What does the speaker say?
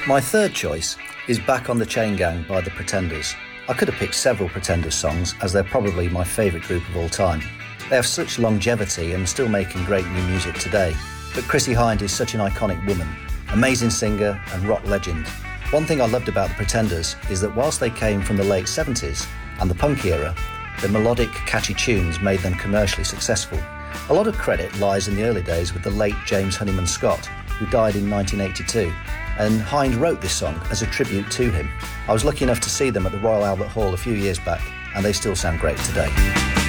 My third choice is Back on the Chain Gang by The Pretenders. I could have picked several Pretenders songs, as they're probably my favourite group of all time. They have such longevity and are still making great new music today. But Chrissie Hynde is such an iconic woman, amazing singer and rock legend. One thing I loved about The Pretenders is that whilst they came from the late 70s and the punk era, their melodic, catchy tunes made them commercially successful. A lot of credit lies in the early days with the late James Honeyman Scott, who died in 1982, and Hynde wrote this song as a tribute to him. I was lucky enough to see them at the Royal Albert Hall a few years back, and they still sound great today.